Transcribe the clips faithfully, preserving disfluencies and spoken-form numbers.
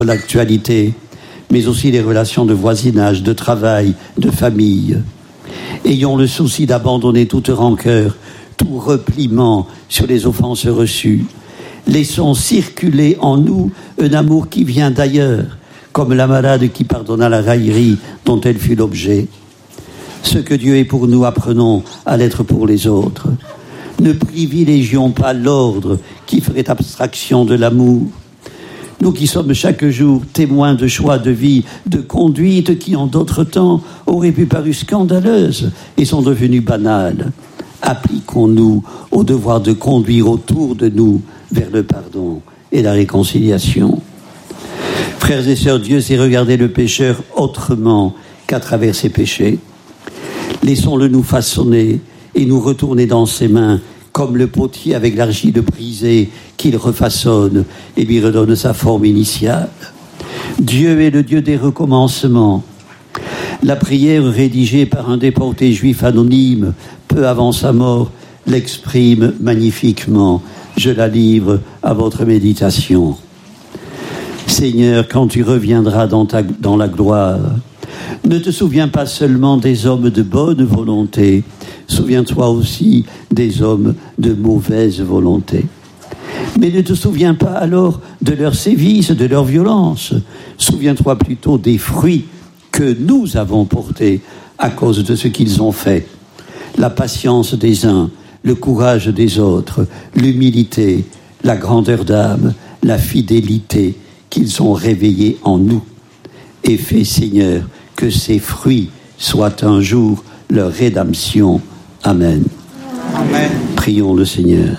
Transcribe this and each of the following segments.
l'actualité, mais aussi les relations de voisinage, de travail, de famille. Ayons le souci d'abandonner toute rancœur, tout repliement sur les offenses reçues. Laissons circuler en nous un amour qui vient d'ailleurs, comme la malade qui pardonna la raillerie dont elle fut l'objet. Ce que Dieu est pour nous, apprenons à l'être pour les autres. Ne privilégions pas l'ordre qui ferait abstraction de l'amour. Nous qui sommes chaque jour témoins de choix de vie, de conduite qui en d'autres temps auraient pu paru scandaleuses et sont devenues banales. Appliquons-nous au devoir de conduire autour de nous vers le pardon et la réconciliation. Frères et sœurs, Dieu sait regarder le pécheur autrement qu'à travers ses péchés. Laissons-le nous façonner et nous retourner dans ses mains comme le potier avec l'argile brisée qu'il refaçonne et lui redonne sa forme initiale. Dieu est le Dieu des recommencements. La prière rédigée par un déporté juif anonyme peu avant sa mort l'exprime magnifiquement. Je la livre à votre méditation. Seigneur, quand tu reviendras dans, ta, dans la gloire, ne te souviens pas seulement des hommes de bonne volonté, souviens-toi aussi des hommes de mauvaise volonté. Mais ne te souviens pas alors de leurs sévices, de leur violence. Souviens-toi plutôt des fruits que nous avons portés à cause de ce qu'ils ont fait. La patience des uns, le courage des autres, l'humilité, la grandeur d'âme, la fidélité qu'ils ont réveillée en nous. Et fais, Seigneur, que ces fruits soient un jour leur rédemption. Amen. Amen. Prions le Seigneur.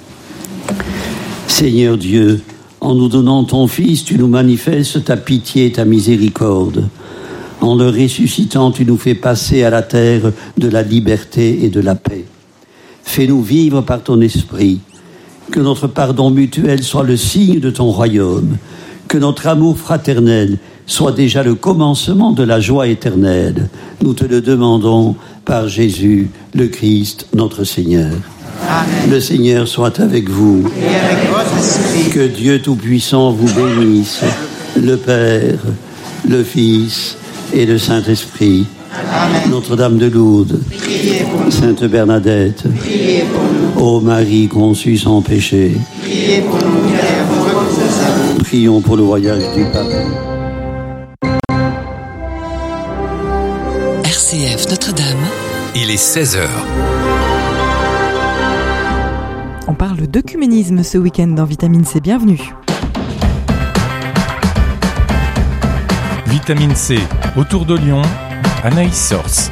Seigneur Dieu, en nous donnant ton Fils, tu nous manifestes ta pitié et ta miséricorde. En le ressuscitant, tu nous fais passer à la terre de la liberté et de la paix. Fais-nous vivre par ton esprit. Que notre pardon mutuel soit le signe de ton royaume. Que notre amour fraternel soit déjà le commencement de la joie éternelle. Nous te le demandons par Jésus, le Christ, notre Seigneur. Amen. Le Seigneur soit avec vous. Et avec votre esprit. Que Dieu Tout-Puissant vous bénisse, le Père, le Fils et le Saint-Esprit. Amen. Notre-Dame de Lourdes, priez pour nous. Sainte Bernadette, priez pour nous. Ô Marie conçue sans péché, priez pour nous, Père, votre prions pour le voyage du Pape. R C F Notre-Dame. Il est seize heures. On parle d'œcuménisme ce week-end dans Vitamine C. Bienvenue. Vitamine C, autour de Lyon, Anaïs Sors.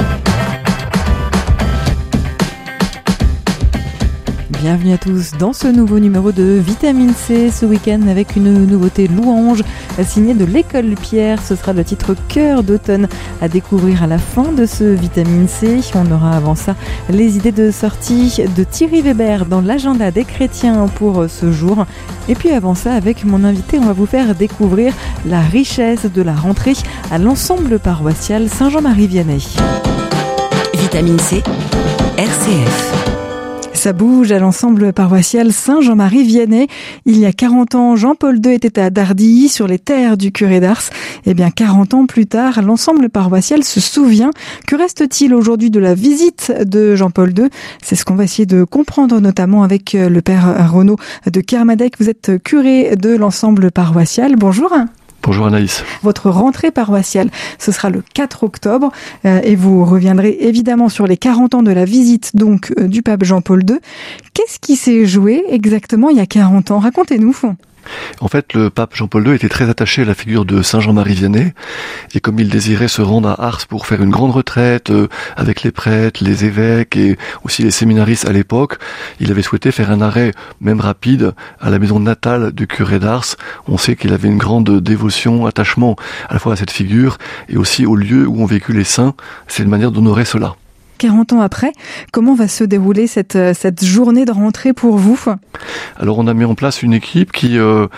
Bienvenue à tous dans ce nouveau numéro de Vitamine C, ce week-end avec une nouveauté louange signée de l'École Pierre. Ce sera le titre Cœur d'automne à découvrir à la fin de ce Vitamine C. On aura avant ça les idées de sortie de Thierry Weber dans l'agenda des chrétiens pour ce jour. Et puis avant ça, avec mon invité, on va vous faire découvrir la richesse de la rentrée à l'ensemble paroissial Saint-Jean-Marie-Vianney. Vitamine C, R C F. Ça bouge à l'ensemble paroissial Saint-Jean-Marie-Vianney. Il y a quarante ans, Jean-Paul deux était à Dardilly, sur les terres du curé d'Ars. Eh bien, quarante ans plus tard, l'ensemble paroissial se souvient. Que reste-t-il aujourd'hui de la visite de Jean-Paul deux ? C'est ce qu'on va essayer de comprendre, notamment avec le père Renaud de Kermadec. Vous êtes curé de l'ensemble paroissial. Bonjour. Bonjour Anaïs. Votre rentrée paroissiale, ce sera le quatre octobre euh, et vous reviendrez évidemment sur les quarante ans de la visite donc euh, du pape Jean-Paul deux. Qu'est-ce qui s'est joué exactement il y a quarante ans ? Racontez-nous. En fait, le pape Jean-Paul deux était très attaché à la figure de Saint Jean-Marie-Vianney, et comme il désirait se rendre à Ars pour faire une grande retraite euh, avec les prêtres, les évêques et aussi les séminaristes à l'époque, il avait souhaité faire un arrêt, même rapide, à la maison natale du curé d'Ars. On sait qu'il avait une grande dévotion, attachement à la fois à cette figure et aussi au lieu où ont vécu les saints. C'est une manière d'honorer cela. quarante ans après, comment va se dérouler cette, cette journée de rentrée pour vous ? Alors on a mis en place une équipe qui euh, est très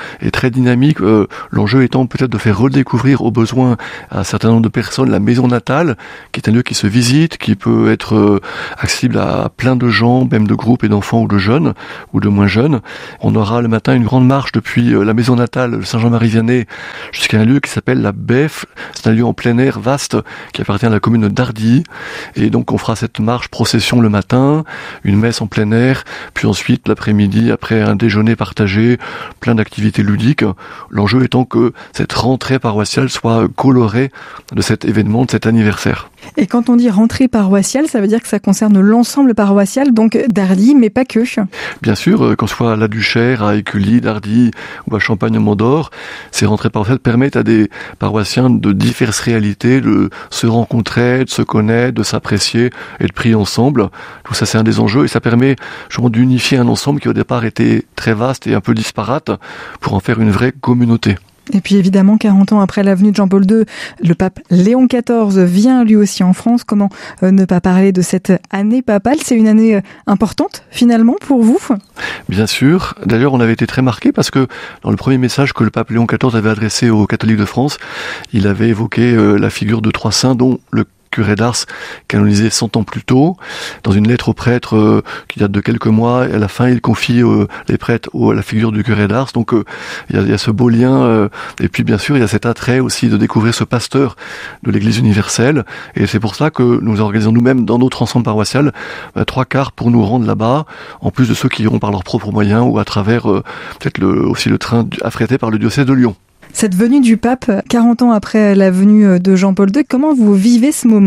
très dynamique. Euh, l'enjeu étant peut-être de faire redécouvrir au besoin à un certain nombre de personnes la maison natale, qui est un lieu qui se visite, qui peut être euh, accessible à plein de gens, même de groupes et d'enfants ou de jeunes, ou de moins jeunes. On aura le matin une grande marche depuis euh, la maison natale, le Saint-Jean-Marie-Vianney, jusqu'à un lieu qui s'appelle la Beffe. C'est un lieu en plein air vaste qui appartient à la commune d'Ardy. Et donc on fera cette marche procession le matin, une messe en plein air, puis ensuite l'après-midi, après un déjeuner partagé, plein d'activités ludiques. L'enjeu étant que cette rentrée paroissiale soit colorée de cet événement, de cet anniversaire. Et quand on dit rentrée paroissiale, ça veut dire que ça concerne l'ensemble paroissial, donc d'Ardy, mais pas que. Bien sûr, qu'on soit à La Duchère, à Écully, d'Ardy ou à Champagne-Mont-d'Or, ces rentrées paroissiales permettent à des paroissiens de diverses réalités de se rencontrer, de se connaître, de s'apprécier et de prier ensemble. Tout ça, c'est un des enjeux et ça permet justement d'unifier un ensemble qui au départ était très vaste et un peu disparate pour en faire une vraie communauté. Et puis évidemment, quarante ans après la venue de Jean-Paul deux, le pape Léon quatorze vient lui aussi en France. Comment euh, ne pas parler de cette année papale ? C'est une année euh, importante finalement pour vous ? Bien sûr. D'ailleurs, on avait été très marqués parce que dans le premier message que le pape Léon quatorze avait adressé aux catholiques de France, il avait évoqué euh, la figure de trois saints dont le curé d'Ars, canonisé cent ans plus tôt, dans une lettre aux prêtres euh, qui date de quelques mois, et à la fin il confie euh, les prêtres au, à la figure du curé d'Ars, donc il euh, y, y a ce beau lien, euh, et puis bien sûr il y a cet attrait aussi de découvrir ce pasteur de l'Église universelle, et c'est pour ça que nous organisons nous-mêmes dans notre ensemble paroissial euh, trois quarts pour nous rendre là-bas, en plus de ceux qui iront par leurs propres moyens, ou à travers euh, peut-être le, aussi le train affrété par le diocèse de Lyon. Cette venue du pape, quarante ans après la venue de Jean-Paul deux, comment vous vivez ce moment ?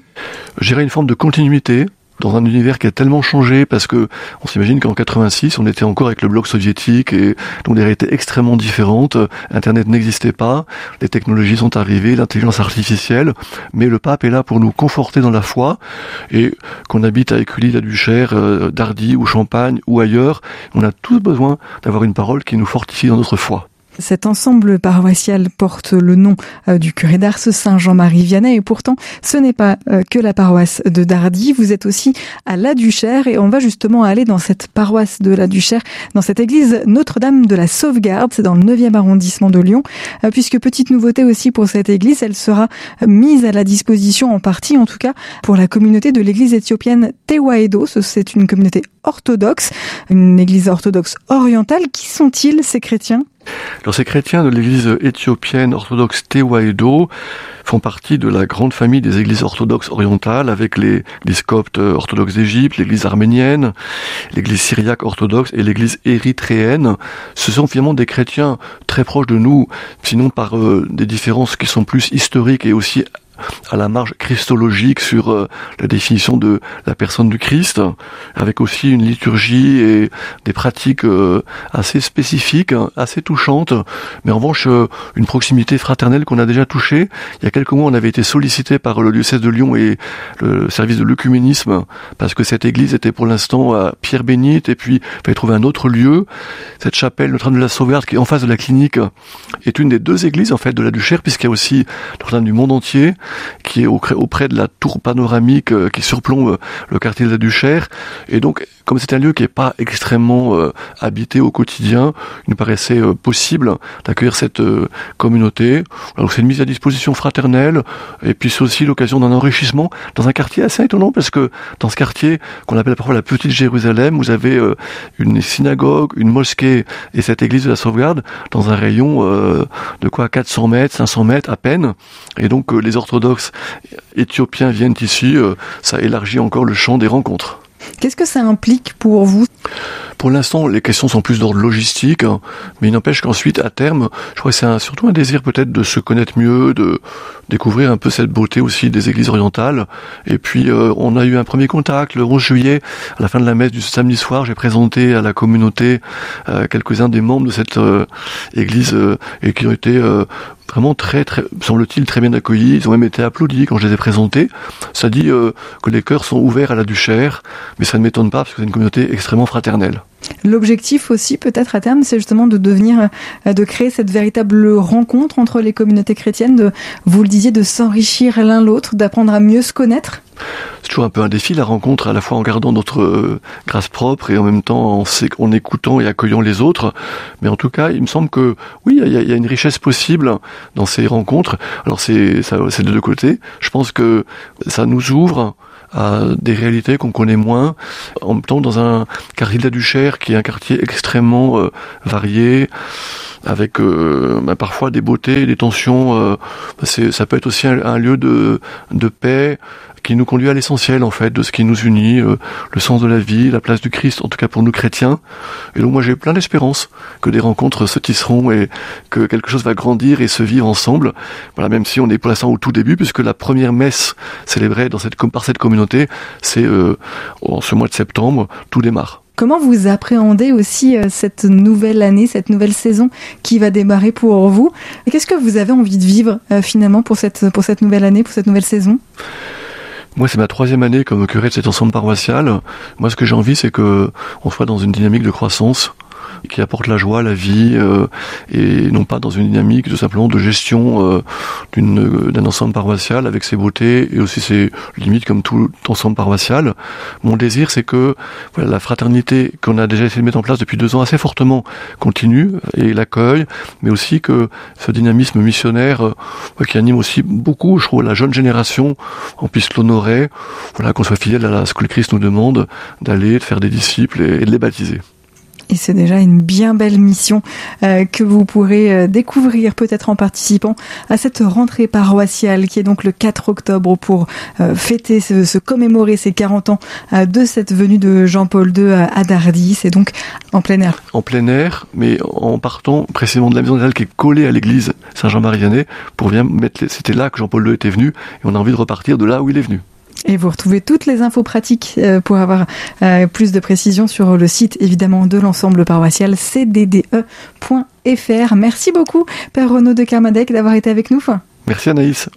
Je dirais une forme de continuité dans un univers qui a tellement changé, parce que on s'imagine qu'en quatre-vingt-six, on était encore avec le bloc soviétique et donc des réalités extrêmement différentes. Internet n'existait pas, les technologies sont arrivées, l'intelligence artificielle, mais le pape est là pour nous conforter dans la foi, et qu'on habite à Écully, La Duchère, euh, d'Ardy ou Champagne ou ailleurs, on a tous besoin d'avoir une parole qui nous fortifie dans notre foi. Cet ensemble paroissial porte le nom euh, du curé d'Ars, Saint Jean-Marie-Vianney, et pourtant ce n'est pas euh, que la paroisse de Dardy. Vous êtes aussi à La Duchère, et on va justement aller dans cette paroisse de La Duchère, dans cette église Notre-Dame de la Sauvegarde, c'est dans le neuvième arrondissement de Lyon, euh, puisque petite nouveauté aussi pour cette église, elle sera mise à la disposition en partie, en tout cas pour la communauté de l'église éthiopienne Tewahedo. C'est une communauté orthodoxe, une église orthodoxe orientale. Qui sont-ils, ces chrétiens ? Alors, ces chrétiens de l'église éthiopienne orthodoxe Tewahedo font partie de la grande famille des églises orthodoxes orientales, avec les l'église copte orthodoxe d'Égypte, l'église arménienne, l'église syriaque orthodoxe et l'église érythréenne. Ce sont finalement des chrétiens très proches de nous, sinon par euh, des différences qui sont plus historiques et aussi à la marge christologique sur euh, la définition de la personne du Christ, avec aussi une liturgie et des pratiques euh, assez spécifiques, hein, assez touchantes, mais en revanche euh, une proximité fraternelle qu'on a déjà touchée. Il y a quelques mois, on avait été sollicité par le diocèse de Lyon et le service de l'œcuménisme, parce que cette église était pour l'instant à Pierre-Bénite, et puis il fallait trouver un autre lieu. Cette chapelle Notre-Dame de la Sauvegarde, qui est en face de la clinique, est une des deux églises en fait de la Duchère, puisqu'il y a aussi Notre-Dame du Monde entier, qui est auprès de la tour panoramique qui surplombe le quartier de la Duchère. Et donc, comme c'est un lieu qui n'est pas extrêmement euh, habité au quotidien, il nous paraissait euh, possible d'accueillir cette euh, communauté. Alors c'est une mise à disposition fraternelle, et puis c'est aussi l'occasion d'un enrichissement dans un quartier assez étonnant, parce que dans ce quartier qu'on appelle parfois la Petite Jérusalem, vous avez euh, une synagogue, une mosquée et cette église de la Sauvegarde dans un rayon euh, de quoi quatre cents mètres, cinq cents mètres à peine. Et donc euh, les orthodoxes éthiopiens viennent ici, euh, ça élargit encore le champ des rencontres. Qu'est-ce que ça implique pour vous ? Pour l'instant, les questions sont plus d'ordre logistique, hein, mais il n'empêche qu'ensuite, à terme, je crois que c'est un, surtout un désir peut-être de se connaître mieux, de découvrir un peu cette beauté aussi des églises orientales. Et puis, euh, on a eu un premier contact le onze juillet, à la fin de la messe du samedi soir. J'ai présenté à la communauté euh, quelques-uns des membres de cette euh, église euh, et qui ont été euh, vraiment très, très, semble-t-il, très bien accueillis. Ils ont même été applaudis quand je les ai présentés. Ça dit euh, que les cœurs sont ouverts à la Duchère, mais ça ne m'étonne pas parce que c'est une communauté extrêmement fraternelle. L'objectif aussi, peut-être à terme, c'est justement de devenir, de créer cette véritable rencontre entre les communautés chrétiennes, de, vous le disiez, de s'enrichir l'un l'autre, d'apprendre à mieux se connaître. C'est toujours un peu un défi, la rencontre, à la fois en gardant notre euh, grâce propre et en même temps en, en écoutant et accueillant les autres. Mais en tout cas, il me semble que oui, il y, y a une richesse possible dans ces rencontres. Alors c'est, ça, c'est de deux côtés. Je pense que ça nous ouvre à des réalités qu'on connaît moins, en même temps dans un quartier de la Duchère qui est un quartier extrêmement euh, varié, avec euh, bah, parfois des beautés, des tensions. Euh, c'est, ça peut être aussi un, un lieu de, de paix qui nous conduit à l'essentiel en fait de ce qui nous unit, euh, le sens de la vie, la place du Christ, en tout cas pour nous chrétiens. Et donc moi j'ai plein d'espérance que des rencontres se tisseront et que quelque chose va grandir et se vivre ensemble. Voilà, même si on est pour l'instant au tout début, puisque la première messe célébrée dans cette, par cette communauté, c'est euh, en ce mois de septembre, tout démarre. Comment vous appréhendez aussi euh, cette nouvelle année, cette nouvelle saison qui va démarrer pour vous ? Et qu'est-ce que vous avez envie de vivre euh, finalement pour cette, pour cette nouvelle année, pour cette nouvelle saison ? Moi, c'est ma troisième année comme curé de cet ensemble paroissial. Moi, ce que j'ai envie, c'est que on soit dans une dynamique de croissance qui apporte la joie, la vie, euh, et non pas dans une dynamique de simplement de gestion euh, d'une, d'un ensemble paroissial avec ses beautés et aussi ses limites comme tout ensemble paroissial. Mon désir, c'est que voilà, la fraternité qu'on a déjà essayé de mettre en place depuis deux ans assez fortement continue et l'accueille, mais aussi que ce dynamisme missionnaire euh, qui anime aussi beaucoup, je trouve, la jeune génération, on puisse l'honorer, voilà, qu'on soit fidèle à ce que le Christ nous demande d'aller, de faire des disciples et, et de les baptiser. Et c'est déjà une bien belle mission euh, que vous pourrez euh, découvrir peut-être en participant à cette rentrée paroissiale qui est donc le quatre octobre pour euh, fêter, se, se commémorer ces quarante ans euh, de cette venue de Jean-Paul deux à, à Dardy. C'est donc en plein air. En plein air, mais en partant précisément de la maison natale qui est collée à l'église Saint-Jean-Marie-Vianney pour bien mettre les... C'était là que Jean-Paul deux était venu et on a envie de repartir de là où il est venu. Et vous retrouvez toutes les infos pratiques euh, pour avoir euh, plus de précisions sur le site évidemment de l'ensemble paroissial c d d e point f r. Merci beaucoup Père Renaud de Kermadec d'avoir été avec nous. Merci Anaïs.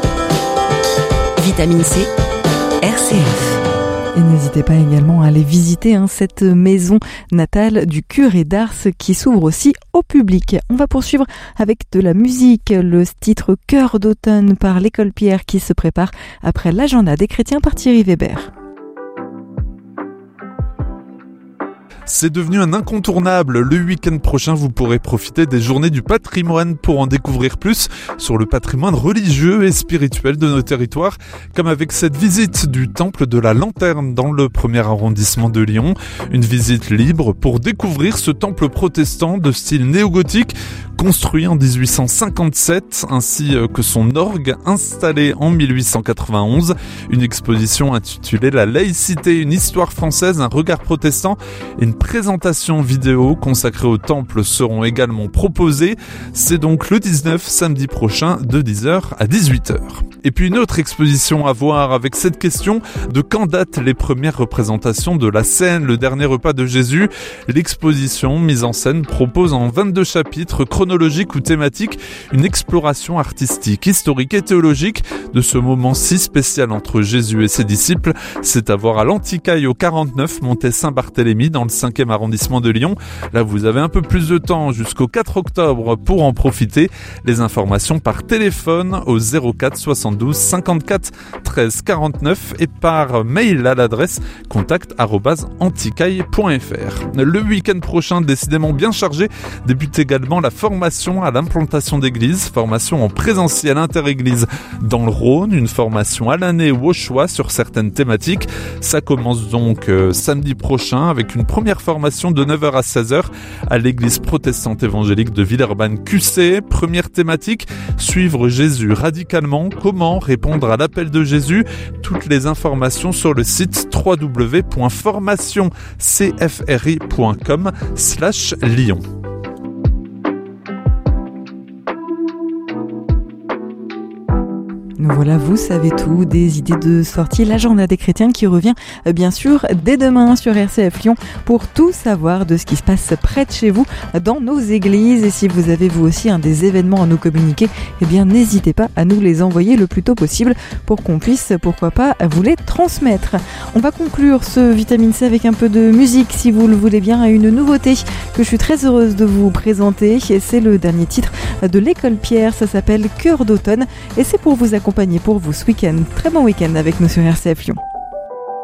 Vitamine C, R C F. Et n'hésitez pas également à aller visiter hein, cette maison natale du curé d'Ars qui s'ouvre aussi au public. On va poursuivre avec de la musique, le titre Cœur d'automne par l'École Pierre qui se prépare après l'agenda des chrétiens par Thierry Weber. C'est devenu un incontournable. Le week-end prochain, vous pourrez profiter des journées du patrimoine pour en découvrir plus sur le patrimoine religieux et spirituel de nos territoires, comme avec cette visite du temple de la Lanterne dans le premier arrondissement de Lyon. Une visite libre pour découvrir ce temple protestant de style néo-gothique construit en dix-huit cent cinquante-sept, ainsi que son orgue installé en mille huit cent quatre-vingt-onze. Une exposition intitulée La laïcité, une histoire française, un regard protestant et une présentation vidéo consacrée au temple seront également proposées. C'est donc le dix-neuf, samedi prochain, de dix heures à dix-huit heures. Et puis une autre exposition à voir avec cette question de quand datent les premières représentations de la scène, le dernier repas de Jésus. L'exposition mise en scène propose en vingt-deux chapitres chronologiques ou thématiques une exploration artistique, historique et théologique de ce moment si spécial entre Jésus et ses disciples. C'est à voir à l'Anticaille au quarante-neuf, montée Saint-Barthélemy dans le cinquième arrondissement de Lyon. Là, vous avez un peu plus de temps jusqu'au quatre octobre pour en profiter. Les informations par téléphone au zéro quatre soixante-douze cinquante-quatre treize quarante-neuf et par mail à l'adresse contact arobase anticaille point f r. Le week-end prochain, décidément bien chargé, débute également la formation à l'implantation d'églises, formation en présentiel interéglise dans le Rhône, une formation à l'année ou au choix sur certaines thématiques. Ça commence donc euh, samedi prochain avec une première formation de neuf heures à seize heures à l'église protestante évangélique de Villeurbanne-Q C. Première thématique, suivre Jésus radicalement, comment répondre à l'appel de Jésus. Toutes les informations sur le site w w w point formation c f r i point com slash Lyon. Voilà, vous savez tout, des idées de sortie, l'agenda des chrétiens qui revient bien sûr dès demain sur R C F Lyon pour tout savoir de ce qui se passe près de chez vous dans nos églises. Et si vous avez vous aussi un des événements à nous communiquer, eh bien n'hésitez pas à nous les envoyer le plus tôt possible pour qu'on puisse, pourquoi pas, vous les transmettre. On va conclure ce Vitamine C avec un peu de musique si vous le voulez bien, une nouveauté que je suis très heureuse de vous présenter. C'est le dernier titre de l'École Pierre, ça s'appelle Cœur d'automne et c'est pour vous accompagner pour vous ce week-end. Très bon week-end avec nous sur R C F Lyon.